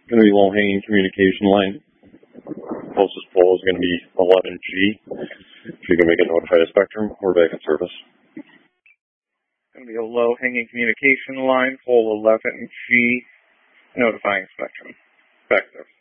Going to be low-hanging communication line. Closest pole is going to be 11G. If you can make it notify the Spectrum, we're back in service. Going to be a low-hanging communication line, pole 11G, notifying Spectrum. Back there.